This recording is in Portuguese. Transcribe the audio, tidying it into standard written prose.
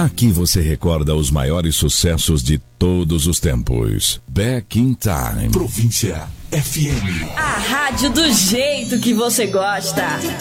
Aqui você recorda os maiores sucessos de todos os tempos. Back in Time. Província FM. A rádio do jeito que você gosta.